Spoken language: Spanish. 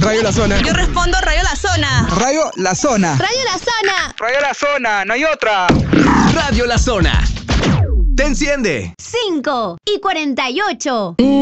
Radio La Zona. Yo respondo Radio La Zona. Radio La Zona. Radio La Zona. Radio La Zona, no hay otra. Radio La Zona. Te enciende. 5:48.